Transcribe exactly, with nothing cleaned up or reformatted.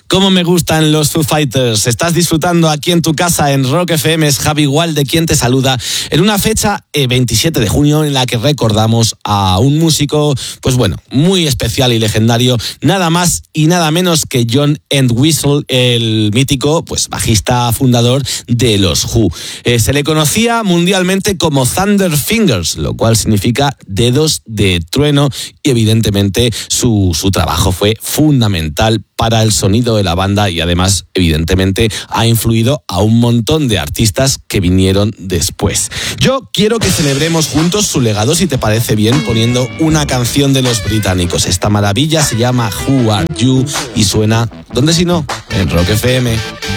Cómo me gustan los Foo Fighters. Estás disfrutando aquí en tu casa en Rock F M. Es Javi Gualde quien te saluda en una fecha eh, veintisiete de junio en la que recordamos a un músico, pues bueno, muy especial y legendario, nada más y nada menos que John Entwistle, el mítico pues bajista fundador de los Who. Eh, se le conocía mundialmente como Thunder Fingers, lo cual significa dedos de trueno, y evidentemente su, su trabajo fue fundamental para el sonido de la banda y además, evidentemente, ha influido a un montón de artistas que vinieron después. Yo quiero que celebremos juntos su legado, si te parece bien, poniendo una canción de los británicos. Esta maravilla se llama Who Are You y suena, ¿dónde si no? En Rock F M.